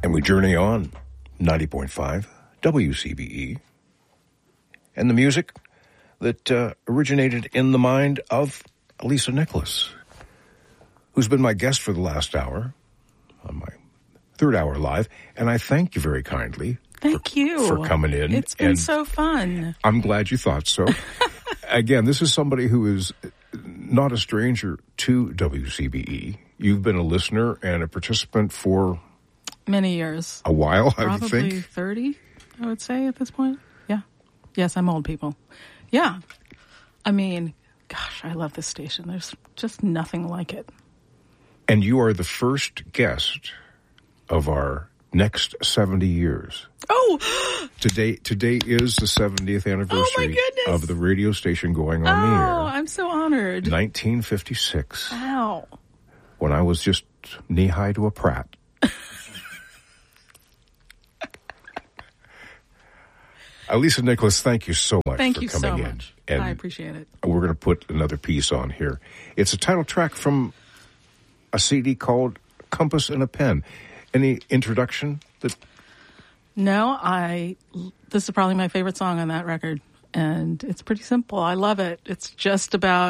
And we journey on 90.5 WCBE. And the music that originated in the mind of Lisa Nicholas, who's been my guest for the last hour on my third hour live. And I thank you very kindly. Thank you for coming in. It's been so fun. I'm glad you thought so. Again, this is somebody who is not a stranger to WCBE. You've been a listener and a participant for many years. A while, I would think. Probably 30, I would say, at this point. Yeah. Yes, I'm old, people. Yeah. I mean, gosh, I love this station. There's just nothing like it. And you are the first guest of our next 70 years. Oh! Today is the 70th anniversary of the radio station going on the air. Oh, I'm so honored. 1956. Wow. When I was just knee-high to a Pratt. Lisa Nicholas, thank you so much for coming in. Thank you so much. And I appreciate it. We're going to put another piece on here. It's a title track from a CD called Compass and a Pen. Any introduction? No, this is probably my favorite song on that record. And it's pretty simple. I love it. It's just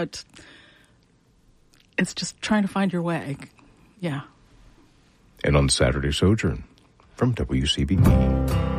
trying to find your way. Yeah. And on Saturday Sojourn from WCBE.